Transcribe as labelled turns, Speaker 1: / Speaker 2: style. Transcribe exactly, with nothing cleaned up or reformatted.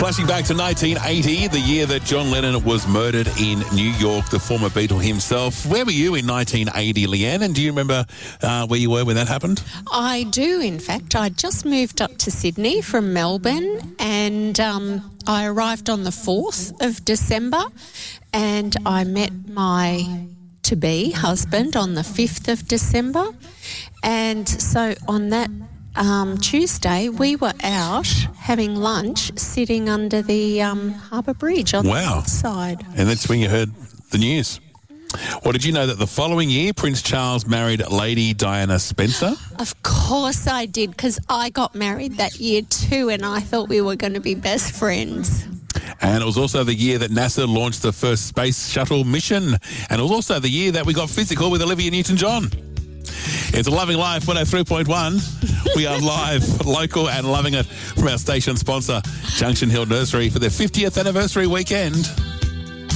Speaker 1: Flashing back to nineteen eighty, the year that John Lennon was murdered in New York, the former Beatle himself. Where were you in nineteen eighty, Leanne? And do you remember uh, where you were when that happened?
Speaker 2: I do, in fact. I just moved up to Sydney from Melbourne, and um, I arrived on the fourth of December, and I met my to-be husband on the fifth of December. And so on that Um, Tuesday, we were out having lunch, sitting under the um, Harbour Bridge on
Speaker 1: wow.
Speaker 2: the north side.
Speaker 1: And that's when you heard the news. Well, did you know that the following year, Prince Charles married Lady Diana Spencer?
Speaker 2: Of course I did, because I got married that year too, and I thought we were going to be best friends.
Speaker 1: And it was also the year that NASA launched the first space shuttle mission. And it was also the year that we got physical with Olivia Newton-John. It's Loving Life one oh three point one. We are live, local and loving it from our station sponsor, Junction Hill Nursery, for their fiftieth anniversary weekend.